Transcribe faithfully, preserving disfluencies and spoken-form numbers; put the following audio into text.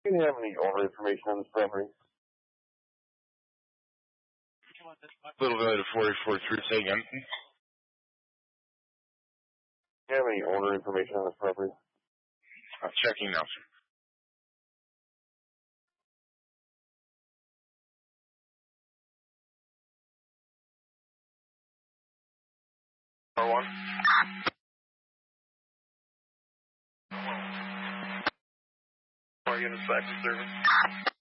Do you have any owner information on this property? Little Valley to four eight four three, say again. Do you have any owner information on this property? I'm checking now, sir. R one. Are you in the back of service?